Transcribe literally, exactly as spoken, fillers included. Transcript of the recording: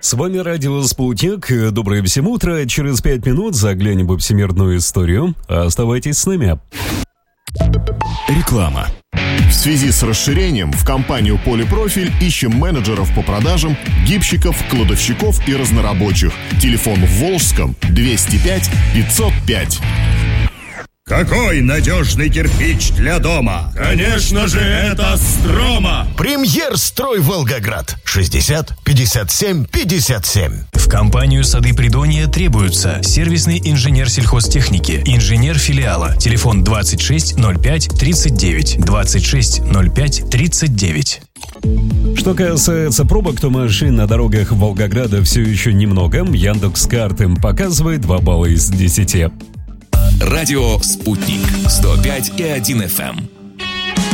С вами радио «Спутник». Доброе всем утро. Через пять минут заглянем во всемирную историю. Оставайтесь с нами. Реклама. В связи с расширением в компанию «Полипрофиль» ищем менеджеров по продажам, гибщиков, кладовщиков и разнорабочих. Телефон в Волжском двести пять пятьсот пять. Какой надежный кирпич для дома? Конечно же, это Строма! Премьер-строй Волгоград. шестьдесят пятьдесят семь пятьдесят семь. В компанию «Сады Придонья» требуются сервисный инженер сельхозтехники, инженер филиала. Телефон двадцать шесть ноль пять тридцать девять. двадцать шесть ноль пять тридцать девять. Что касается пробок, то машин на дорогах Волгограда все еще немного. Яндекс.Карты показывает два балла из десяти. Радио «Спутник» сто пять и один эф эм.